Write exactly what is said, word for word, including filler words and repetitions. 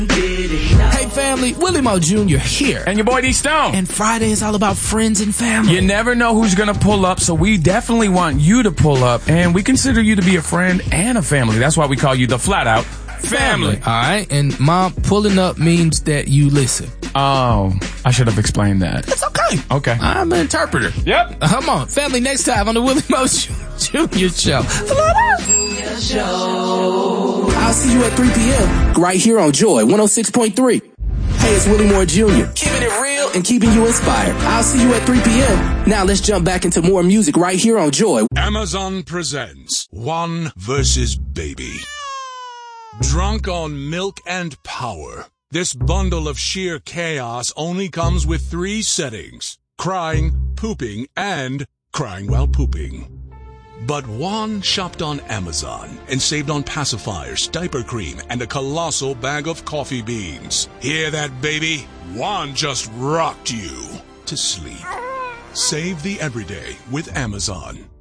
Hey family, Willie Mo Junior here. And your boy D Stone. And Friday is all about friends and family. You never know who's gonna pull up, so we definitely want you to pull up. And we consider you to be a friend and a family. That's why we call you the Flat Out Family. Family. Alright, and Mom, pulling up means that you listen. Oh, I should have explained that. It's okay. Okay. I'm an interpreter. Yep. Come on, family, next time on the Willie Mo Junior Show. Flat Out Show. I'll see you at three p.m. right here on Joy one oh six point three. Hey, it's Willie Moore Junior Keeping it real and keeping you inspired. I'll see you at three p.m. Now let's jump back into more music right here on Joy. Amazon presents One versus Baby. Drunk on milk and power, this bundle of sheer chaos only comes with three settings: crying, pooping, and crying while pooping. But Juan shopped on Amazon and saved on pacifiers, diaper cream, and a colossal bag of coffee beans. Hear that, baby? Juan just rocked you to sleep. Save the everyday with Amazon.